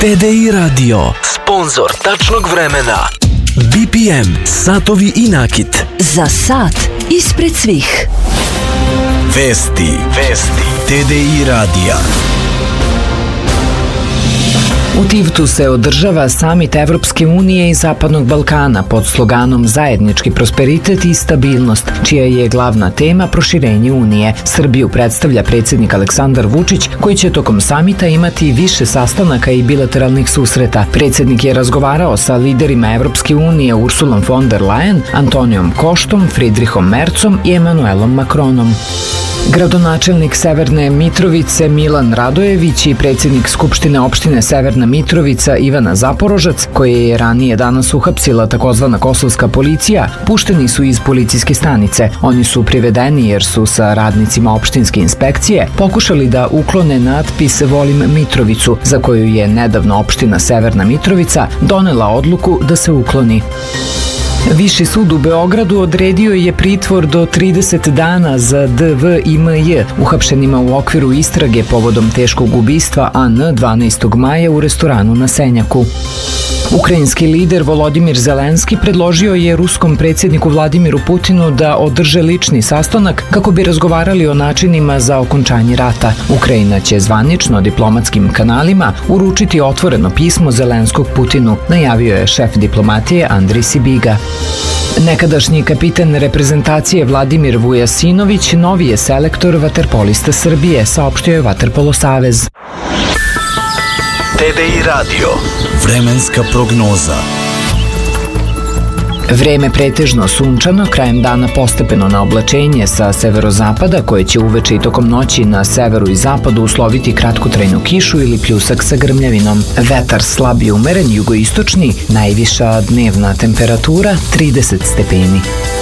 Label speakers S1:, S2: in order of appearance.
S1: TDI Radio, sponsor tačnog vremena. BPM, satovi i nakit.
S2: Za sat ispred svih.
S1: Vesti TDI Radija.
S3: U Tivtu se održava samit Evropske unije i Zapadnog Balkana pod sloganom Zajednički prosperitet i stabilnost, čija je glavna tema proširenje Unije. Srbiju predstavlja predsjednik Aleksandar Vučić, koji će tokom samita imati više sastanaka i bilateralnih susreta. Predsjednik je razgovarao sa liderima Evropske unije Ursulom von der Leyen, Antonijom Koštom, Friedrichom Merzom i Emanuelom Macronom. Gradonačelnik Severne Mitrovice Milan Radojević i predsjednik Skupštine opštine Severna Mitrovica Ivana Zaporožac, koje je ranije danas uhapsila takozvana kosovska policija, pušteni su iz policijske stanice. Oni su privedeni jer su sa radnicima opštinske inspekcije pokušali da uklone natpis Volim Mitrovicu, za koju je nedavno opština Severna Mitrovica donela odluku da se ukloni. Viši sud u Beogradu odredio je pritvor do 30 dana za DV i MJ, uhapšenima u okviru istrage povodom teškog ubistva AN 12. maja u restoranu na Senjaku. Ukrajinski lider Volodimir Zelenski predložio je ruskom predsjedniku Vladimiru Putinu da održe lični sastanak kako bi razgovarali o načinima za okončanje rata. Ukrajina će zvanično diplomatskim kanalima uručiti otvoreno pismo Zelenskog Putinu, najavio je šef diplomatije Andrij Sibiga. Nekadašnji kapitan reprezentacije Vladimir Vujasinović novi je selektor vaterpolista Srbije, saopštio je Vaterpolo savez.
S1: TDI Radio, vremenska prognoza.
S3: Vreme pretežno sunčano, krajem dana postepeno na oblačenje sa severozapada, koje će uveče i tokom noći na severu i zapadu usloviti kratkotrajnu kišu ili pljusak sa grmljavinom. Vetar slab i umeren, jugoistočni, najviša dnevna temperatura 30 stepeni.